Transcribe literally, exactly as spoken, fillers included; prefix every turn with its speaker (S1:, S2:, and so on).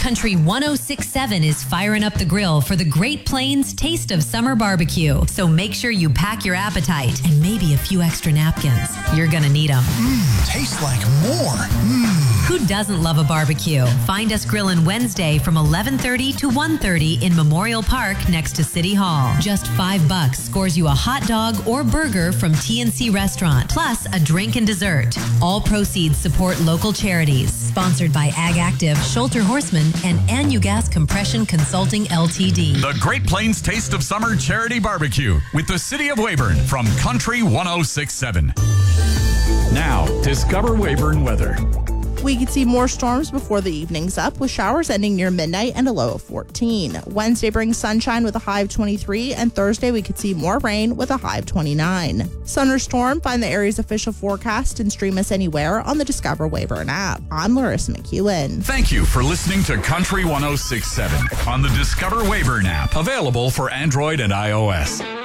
S1: Country one oh six point seven is firing up the grill for the Great Plains Taste of Summer Barbecue. So make sure you pack your appetite and maybe a few extra napkins. You're going to need them.
S2: Mmm, tastes like more. Mmm.
S1: Who doesn't love a barbecue? Find us grilling Wednesday from eleven thirty to one thirty in Memorial Park next to City Hall. Just five bucks scores you a hot dog or burger from T N C Restaurant, plus a drink and dessert. All proceeds support local charities. Sponsored by Ag Active, Schulter Horseman, and Anugas Compression Consulting L T D.
S3: The Great Plains Taste of Summer Charity Barbecue with the City of Weyburn from Country one oh six point seven. Now, discover Weyburn weather.
S4: We could see more storms before the evening's up, with showers ending near midnight and a low of fourteen. Wednesday brings sunshine with a high of twenty-three, and Thursday we could see more rain with a high of twenty-nine. Sun or storm, find the area's official forecast and stream us anywhere on the Discover Weyburn app. I'm Larissa McEwen.
S3: Thank you for listening to Country one oh six point seven on the Discover Weyburn app, available for Android and iOS.